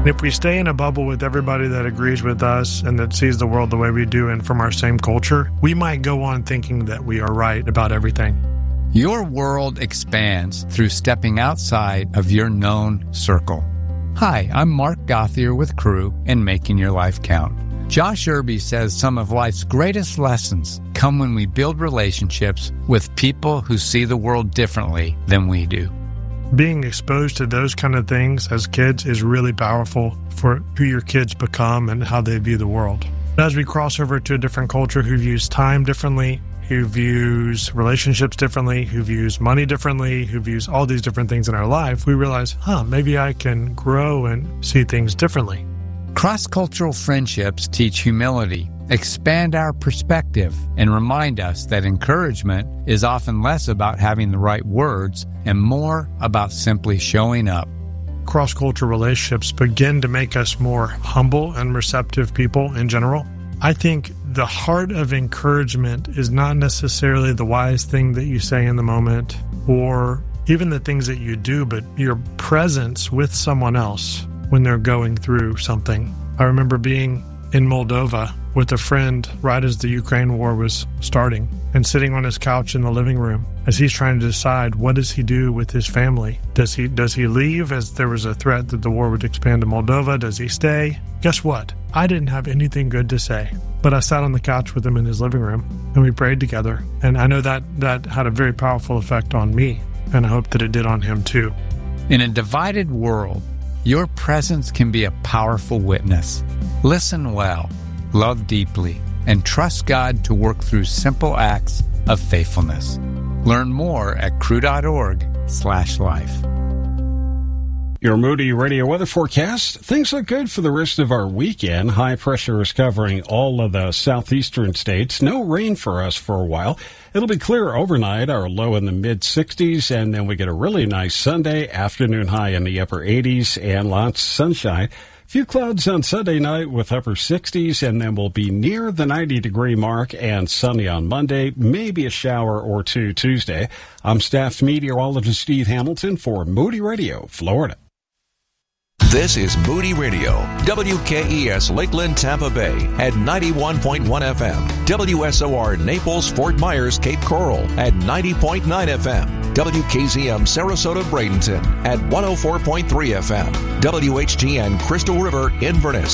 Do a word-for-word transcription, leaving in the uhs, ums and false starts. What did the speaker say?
And if we stay in a bubble with everybody that agrees with us and that sees the world the way we do and from our same culture, we might go on thinking that we are right about everything. Your world expands through stepping outside of your known circle. Hi, I'm Mark Gothier with Crew and Making Your Life Count. Josh Irby says some of life's greatest lessons come when we build relationships with people who see the world differently than we do. Being exposed to those kind of things as kids is really powerful for who your kids become and how they view the world. As we cross over to a different culture who views time differently, who views relationships differently, who views money differently, who views all these different things in our life, we realize, huh, maybe I can grow and see things differently. Cross-cultural friendships teach humility, expand our perspective, and remind us that encouragement is often less about having the right words and more about simply showing up. Cross-cultural relationships begin to make us more humble and receptive people in general. I think the heart of encouragement is not necessarily the wise thing that you say in the moment or even the things that you do, but your presence with someone else when they're going through something. I remember being in Moldova with a friend right as the Ukraine war was starting and sitting on his couch in the living room as he's trying to decide what does he do with his family. Does he does he leave as there was a threat that the war would expand to Moldova? Does he stay? Guess what? I didn't have anything good to say, but I sat on the couch with him in his living room and we prayed together. And I know that that had a very powerful effect on me, and I hope that it did on him too. In a divided world, your presence can be a powerful witness. Listen well, love deeply, and trust God to work through simple acts of faithfulness. Learn more at crew.org slash life. Your Moody Radio weather forecast. Things look good for the rest of our weekend. High pressure is covering all of the southeastern states. No rain for us for a while. It'll be clear overnight, our low in the mid-sixties, and then we get a really nice Sunday, afternoon high in the upper eighties, and lots of sunshine. Few clouds on Sunday night with upper sixties, and then we'll be near the ninety-degree mark and sunny on Monday, maybe a shower or two Tuesday. I'm staff meteorologist Steve Hamilton for Moody Radio, Florida. This is Moody Radio, W K E S Lakeland, Tampa Bay at ninety-one point one F M, W S O R Naples, Fort Myers, Cape Coral at ninety point nine F M, W K Z M Sarasota, Bradenton at one oh four point three F M, W H G N Crystal River, Inverness